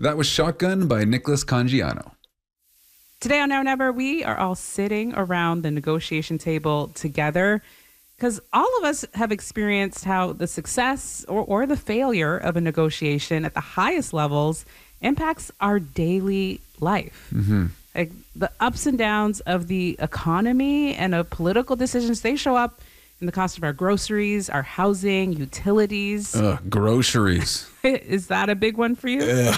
That was Shotgun by Nicholas Cangiano. Today on Now or Never, we are all sitting around the negotiation table together because all of us have experienced how the success or the failure of a negotiation at the highest levels impacts our daily life. Mm-hmm. Like the ups and downs of the economy and of political decisions, they show up in the cost of our groceries, our housing, utilities. Groceries. Is that a big one for you?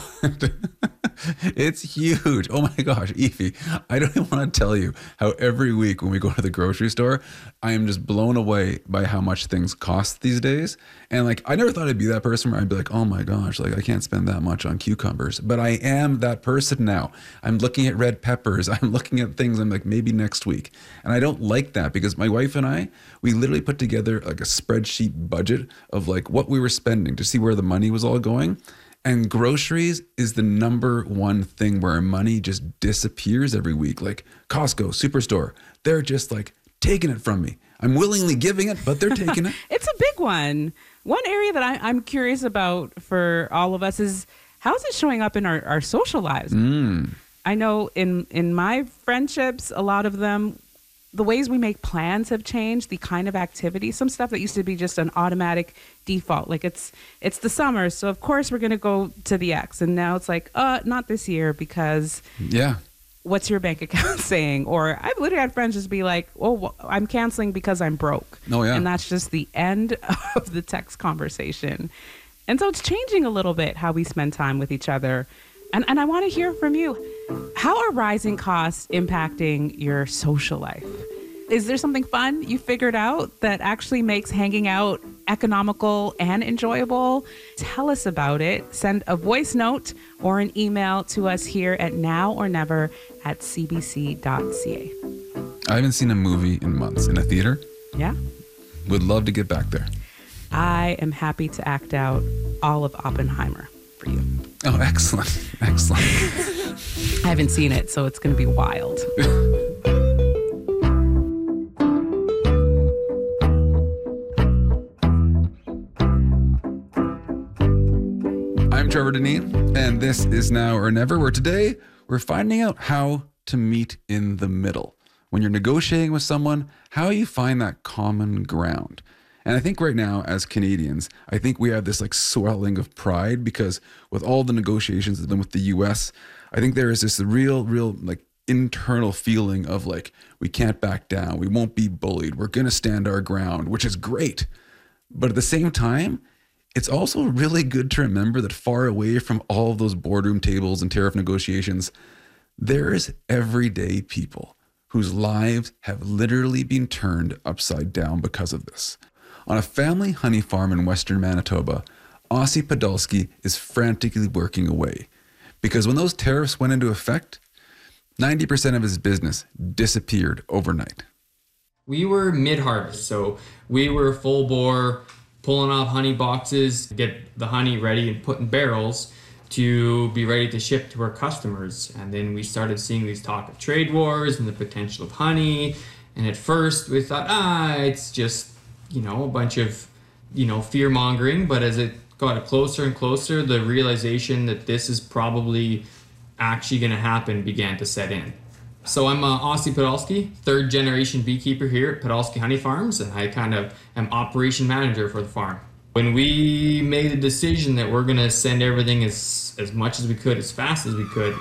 It's huge. Oh my gosh, Evie, I don't even want to tell you how every week when we go to the grocery store, I am just blown away by how much things cost these days. And like, I never thought I'd be that person where I'd be like, oh my gosh, like I can't spend that much on cucumbers, but I am that person now. I'm looking at red peppers. I'm looking at things. I'm like, maybe next week. And I don't like that because my wife and I, we literally put together like a spreadsheet budget of like what we were spending to see where the money was all going. And groceries is the number one thing where our money just disappears every week. Like Costco, Superstore, they're just like taking it from me. I'm willingly giving it, but they're taking it. It's a big one. One area that I'm curious about for all of us is how is it showing up in our social lives? I know in my friendships, a lot of them, the ways we make plans have changed, the kind of activity, some stuff that used to be just an automatic default. Like it's the summer, so of course we're going to go to the X. And now it's like, not this year because what's your bank account saying? Or I've literally had friends just be like, oh, I'm canceling because I'm broke. Oh, yeah. And that's just the end of the text conversation. And so it's changing a little bit how we spend time with each other. And I want to hear from you. How are rising costs impacting your social life? Is there something fun you figured out that actually makes hanging out economical and enjoyable? Tell us about it. Send a voice note or an email to us here at nowornever@cbc.ca. I haven't seen a movie in months in a theater. Yeah? Would love to get back there. I am happy to act out all of Oppenheimer for you. Oh, excellent. Excellent. I haven't seen it, so it's going to be wild. I'm Trevor Deneen, and this is Now or Never, where today we're finding out how to meet in the middle. When you're negotiating with someone, how you find that common ground. And I think right now, as Canadians, I think we have this like swelling of pride because with all the negotiations that have been with the US, I think there is this real like internal feeling of like, we can't back down. We won't be bullied. We're going to stand our ground, which is great. But at the same time, it's also really good to remember that far away from all of those boardroom tables and tariff negotiations, there's everyday people whose lives have literally been turned upside down because of this. On a family honey farm in Western Manitoba, Ossie Podolsky is frantically working away because when those tariffs went into effect, 90% of his business disappeared overnight. We were mid-harvest, so we were full bore, pulling off honey boxes, get the honey ready and put in barrels to be ready to ship to our customers. And then we started seeing these talk of trade wars and the potential of honey. And at first we thought, it's just, a bunch of, fear mongering. But as it got closer and closer, the realization that this is probably actually going to happen began to set in. So I'm Ossie Podolsky, third generation beekeeper here at Podolsky Honey Farms, and I kind of am operation manager for the farm. When we made the decision that we're going to send everything as much as we could, as fast as we could,